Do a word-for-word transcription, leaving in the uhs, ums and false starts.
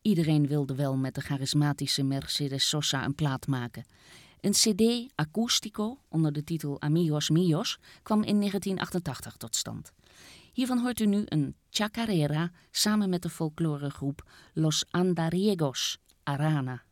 Iedereen wilde wel met de charismatische Mercedes Sosa een plaat maken. Een cd acústico onder de titel Amigos Míos kwam in negentien achtentachtig tot stand. Hiervan hoort u nu een chacarera samen met de folkloregroep Los Andariegos, Arana.